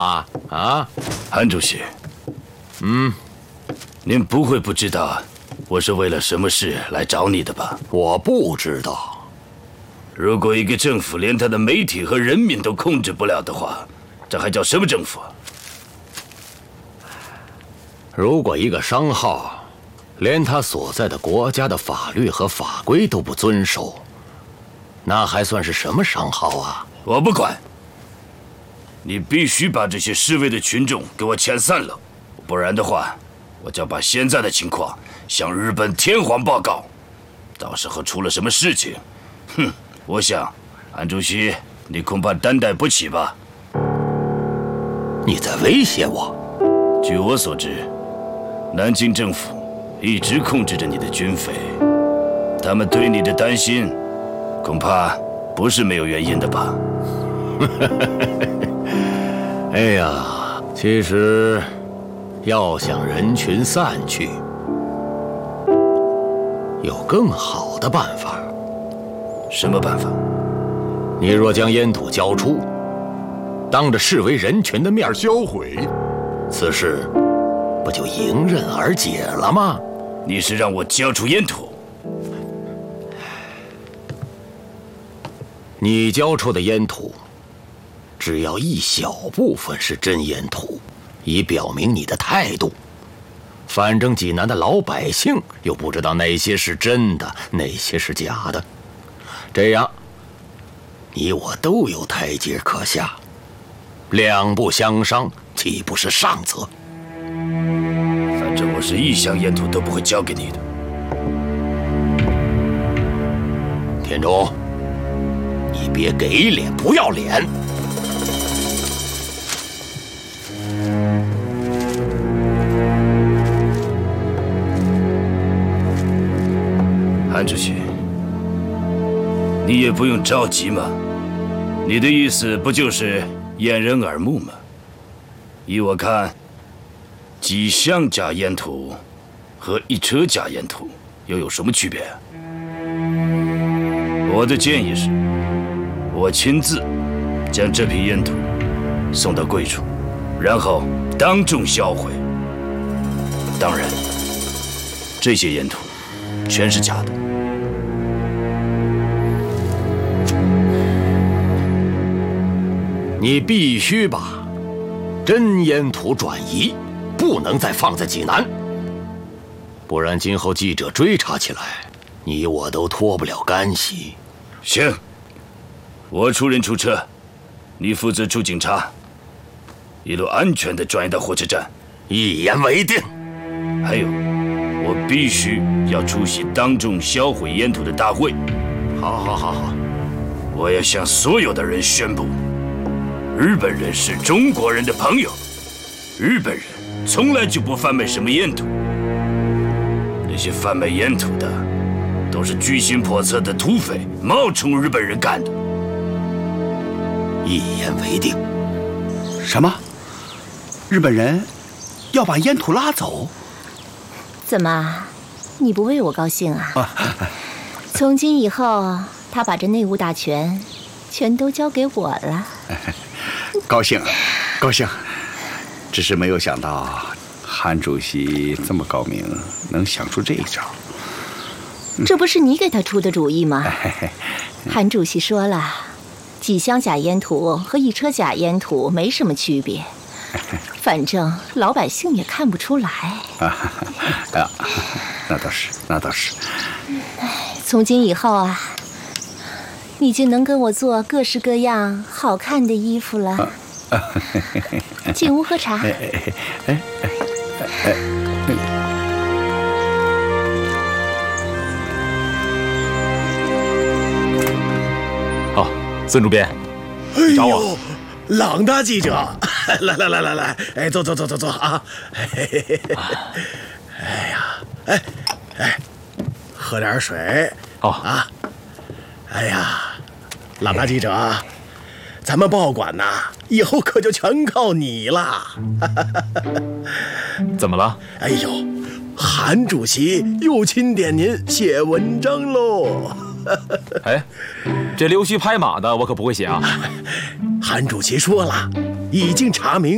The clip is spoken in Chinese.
韩主席，您不会不知道我是为了什么事来找你的吧？ 我不知道。 如果一个政府连他的媒体和人民都控制不了的话，这还叫什么政府啊？ 如果一个商号连他所在的国家的法律和法规都不遵守，那还算是什么商号啊？ 我不管，你必须把这些示威的群众给我遣散了，不然的话，我将把现在的情况向日本天皇报告。到时候出了什么事情，我想，韩主席，你恐怕担待不起吧？ 你在威胁我？ 据我所知，南京政府一直控制着你的军费，他们对你的担心，恐怕不是没有原因的吧？ 哎呀，其实要想人群散去，有更好的办法。 什么办法？ 你若将烟土交出，当着示威人群的面销毁， 此事不就迎刃而解了吗？ 你是让我交出烟土？ 你交出的烟土，只要一小部分是真烟土，以表明你的态度。反正济南的老百姓又不知道哪些是真的，哪些是假的。这样，你我都有台阶可下，两不相伤，岂不是上策？ 反正我是一箱烟土都不会交给你的。 田中，你别给脸不要脸！ 韩主席，你也不用着急嘛。你的意思不就是掩人耳目吗？依我看，几箱假烟土和一车假烟土又有什么区别啊？我的建议是，我亲自将这批烟土送到贵处，然后当众销毁。当然，这些烟土全是假的。 你必须把真烟土转移，不能再放在济南，不然今后记者追查起来，你我都脱不了干系。 行，我出人出车，你负责出警察，一路安全地转移到火车站。 一言为定。 还有，我必须要出席当众销毁烟土的大会。 好， 我要向所有的人宣布，日本人是中国人的朋友，日本人从来就不贩卖什么烟土，那些贩卖烟土的都是居心叵测的土匪冒充日本人干的。 一言为定。 什么？日本人要把烟土拉走？ 怎么，你不为我高兴啊？从今以后，他把这内务大权全都交给我了。 高兴，高兴，只是没有想到韩主席这么高明，能想出这一招。 这不是你给他出的主意吗？韩主席说了，几箱假烟土和一车假烟土没什么区别，反正老百姓也看不出来。 那倒是，那倒是。 从今以后啊，你就能跟我做各式各样好看的衣服了。进屋喝茶。 好，孙主编，你找我。 朗大记者，来，哎，坐啊！哎呀，哎，喝点水。啊！哎呀，朗大记者，咱们报馆呐，以后可就全靠你了。 怎么了？ 哎呦，韩主席又钦点您写文章喽。 哎，这溜须拍马的我可不会写啊。 韩主席说了，已经查明